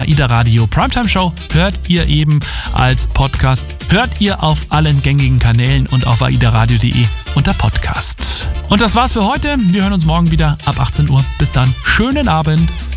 AIDA Radio Primetime Show hört ihr eben als Podcast. Hört ihr auf allen gängigen Kanälen und auf aidaradio.de unter Podcast. Und das war's für heute. Wir hören uns morgen wieder ab 18 Uhr. Bis dann. Schönen Abend.